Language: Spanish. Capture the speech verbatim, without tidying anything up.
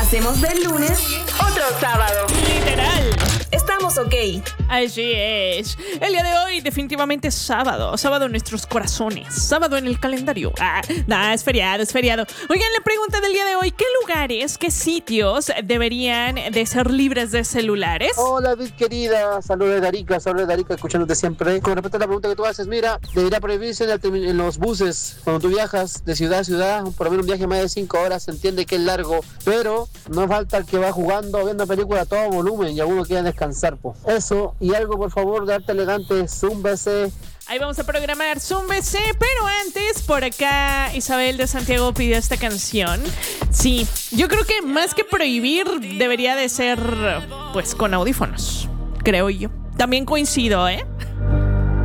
Hacemos del lunes otro sábado. Literal. Estamos ok. Así es. El día de hoy definitivamente es sábado. Sábado en nuestros corazones. Sábado en el calendario. Ah, nah, es feriado, es feriado. Oigan, la pregunta del día de hoy: ¿qué lugares, qué sitios deberían de ser libres de celulares? Hola, David, querida. Saludos de Arica, saludos de Arica, escuchándote siempre. Con respecto a la pregunta que tú haces, mira, debería prohibirse en, el, en los buses, cuando tú viajas de ciudad a ciudad, por lo menos un viaje más de cinco horas, se entiende que es largo, pero no falta el que va jugando, viendo película a todo volumen y algunos quieren descansar, po. Eso, y algo, por favor, de arte elegante, Zoom B C. Ahí vamos a programar Zoom B C, pero antes, por acá, Isabel de Santiago pidió esta canción. Sí, yo creo que más que prohibir, debería de ser, pues, con audífonos, creo yo. También coincido, ¿eh?